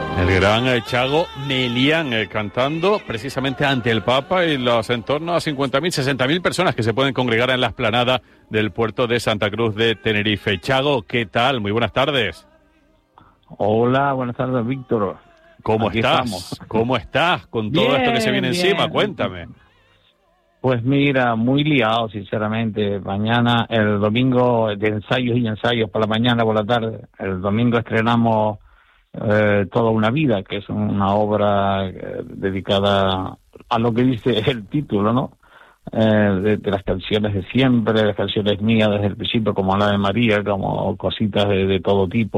El gran Chago Melián cantando precisamente ante el Papa y los en torno a 50.000, 60.000 personas que se pueden congregar en la explanada del puerto de Santa Cruz de Tenerife. Chago, ¿qué tal? Muy buenas tardes. Hola, buenas tardes, Víctor. ¿Cómo Aquí estás? estamos. ¿Cómo estás con todo esto que se viene encima? Cuéntame. Pues mira, muy liado, sinceramente. Mañana, el domingo, de ensayos y ensayos por la mañana, por la tarde. El domingo estrenamos Toda una vida, que es una obra dedicada a lo que dice el título, ¿no? De las canciones de siempre, las canciones mías desde el principio, como la de María, como cositas de todo tipo.